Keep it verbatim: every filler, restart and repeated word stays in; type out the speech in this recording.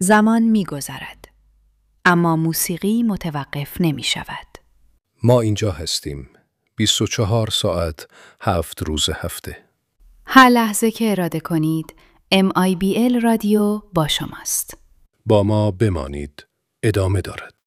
زمان می گذرد. اما موسیقی متوقف نمی شود. ما اینجا هستیم. بیست و چهار ساعت هفت روز هفته. هر لحظه که اراده کنید ام آی بی ال رادیو با شماست. با ما بمانید. ادامه دارد.